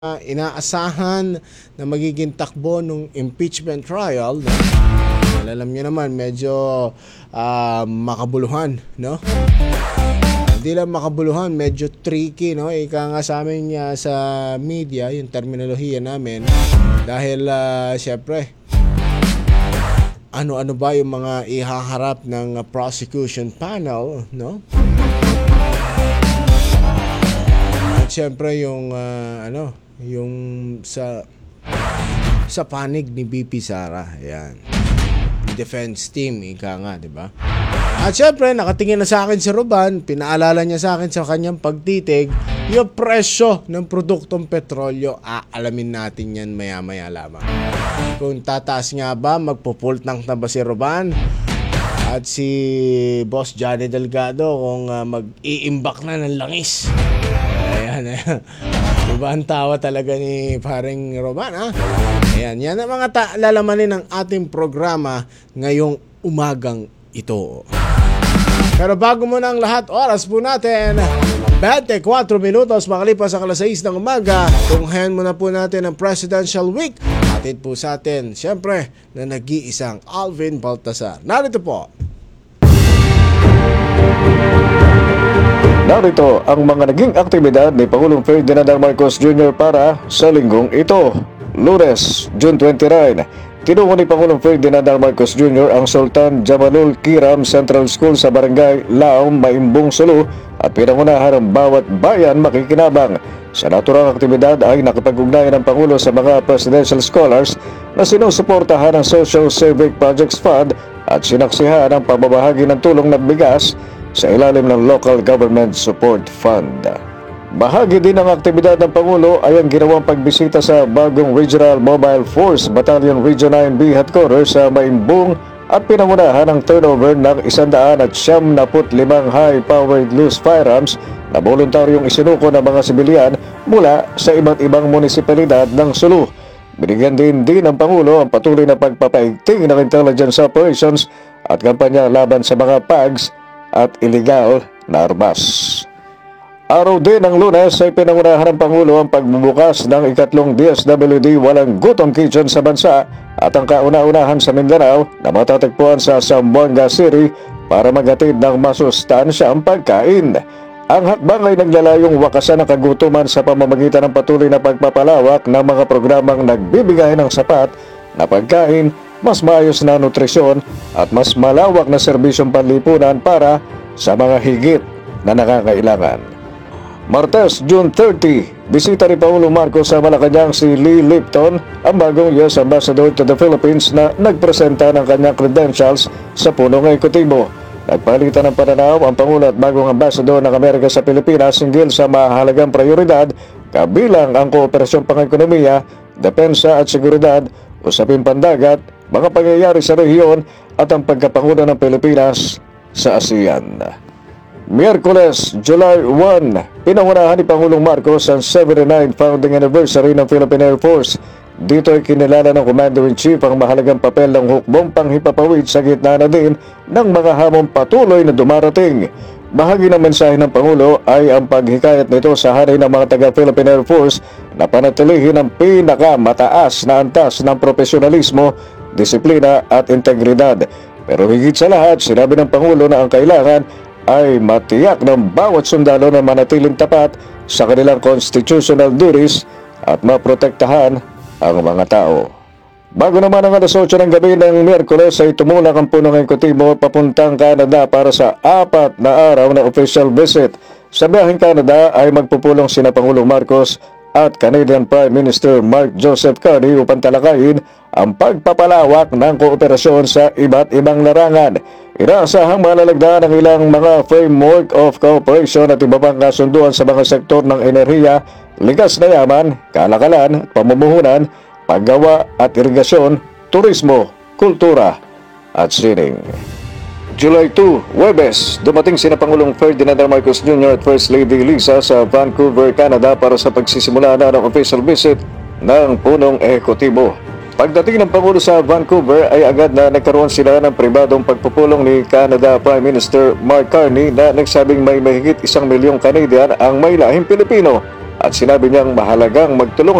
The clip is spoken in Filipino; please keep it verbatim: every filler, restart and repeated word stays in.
uh, inaasahan na magiging takbo ng impeachment trial, no? Alam niyo naman, medyo uh, makabuluhan, no? Hindi lang makabuluhan, medyo tricky, no? Ika nga sa amin uh, sa media, yung terminolohiya namin. Dahil, uh, syempre, ano-ano ba yung mga ihaharap ng uh, prosecution panel, no? At syempre, yung, uh, ano, yung sa sa panig ni B P Sara, yan. Defense team, ika nga, di ba? At syempre, nakatingin na sa akin si Roban, pinaalala niya sa akin sa kanyang pagtitig, yung presyo ng produktong petrolyo, aalamin natin yan maya-maya lamang. Kung tataas nga ba, magpo-full tank na ba si Roban? At si Boss Johnny Delgado kung uh, mag-iimbak na ng langis. Ayan, ayan. Diba ang tawa talaga ni paring Roban, ha? Ayan, yan ang mga ta- lalamanin ng ating programa ngayong umagang ito. Pero bago mo ng lahat, oras po natin, twenty-four minutos makalipas ang alas sais ng umaga. Tunghayan muna po natin ang Presidential Week. Atid po sa atin, siyempre, na nag-iisang Alvin Baltasar. Narito po. Narito ang mga naging aktibidad ni Pangulong Ferdinand R. Marcos Junior para sa linggong ito. Lunes, June twenty-nine, tinungo ni Pangulong Ferdinand R. Marcos Junior ang Sultan Jamalul Kiram Central School sa Barangay Laom, Maimbong, Sulu at pinangunahan ng bawat bayan makikinabang. Sa naturang aktibidad ay nakipag-ugnayan ng Pangulo sa mga presidential scholars na sinusuportahan ng Social Civic Projects Fund at sinaksihan ang pamamahagi ng tulong ng bigas sa ilalim ng Local Government Support Fund. Bahagi din ng aktibidad ng Pangulo ay ang ginawang pagbisita sa bagong Regional Mobile Force Battalion Region nine B Headquarters sa Maimbong at pinangunahan ang turnover ng one hundred seventy-five high-powered loose firearms na voluntaryong isinuko ng mga sibilyan mula sa iba't ibang munisipalidad ng Sulu. Binigyan din din ng Pangulo ang patuloy na pagpapaigting ng intelligence operations at kampanya laban sa mga P A Gs at illegal na armas. Araw din ng Lunes ay pinangunahan ng Pangulo ang pagbubukas ng ikatlong D S W D Walang Gutom Kitchen sa bansa at ang kauna-unahan sa Mindanao na matatagpuan sa Zamboanga City para maghatid ng masustansyang pagkain. Ang hakbang ay naglalayong wakasan ng kagutuman sa pamamagitan ng patuloy na pagpapalawak ng mga programang nagbibigay ng sapat na pagkain, mas maayos na nutrisyon at mas malawak na serbisyong panlipunan para sa mga higit na nakakailangan. Martes, June thirty, bisita ni Pangulong Marcos sa Malacanang si Lee Lipton, ang bagong U S Ambassador to the Philippines na nagpresenta ng kanyang credentials sa punong ekutibo. Nagpalitan ng pananaw ang Pangulo at bagong Ambassador ng Amerika sa Pilipinas hinggil sa mahalagang prioridad kabilang ang kooperasyong pang-ekonomiya, depensa at seguridad, usapin pandagat, mga pangyayari sa rehiyon at ang pagkapangulo ng Pilipinas sa ASEAN. Miyerkules, July first, pinangunahan ni Pangulong Marcos ang seventy-ninth founding anniversary ng Philippine Air Force. Dito ay kinilala ng Commander-in-Chief ang mahalagang papel ng hukbong panghipapawid sa gitna na din ng mga hamong patuloy na dumarating. Bahagi ng mensahe ng Pangulo ay ang paghikayat nito sa hari ng mga taga-Philippine Air Force na panatilihin ang pinakamataas na antas ng profesionalismo, disiplina at integridad. Pero higit sa lahat, sinabi ng Pangulo na ang kailangan ay matiyak ng bawat sundalo na manatiling tapat sa kanilang constitutional duties at maprotektahan ang mga tao. Bago naman ang alas otso ng gabi ng Miyerkules ay tumulak ang punong ekutibo papuntang Canada para sa apat na araw na official visit. Sa biyaheng Canada ay magpupulong sina Pangulong Marcos at Canadian Prime Minister Mark Joseph Carney upang talakayin ang pagpapalawak ng kooperasyon sa iba't ibang larangan. Inaasahang malalagdaan ang ilang mga framework of cooperation at iba pang kasunduan sa mga sektor ng enerhiya, likas na yaman, kalakalan, pamumuhunan, paggawa at irigasyon, turismo, kultura at sining. July second, Huwebes, dumating sina Pangulong Ferdinand R. Marcos Junior at First Lady Liza sa Vancouver, Canada para sa pagsisimula na ng official visit ng punong ehekutibo. Pagdating ng Pangulo sa Vancouver ay agad na nagkaroon sila ng pribadong pagpupulong ni Canada Prime Minister Mark Carney na nagsabing may mahigit isang milyong Canadian ang may lahing Pilipino at sinabi niyang mahalagang magtulungan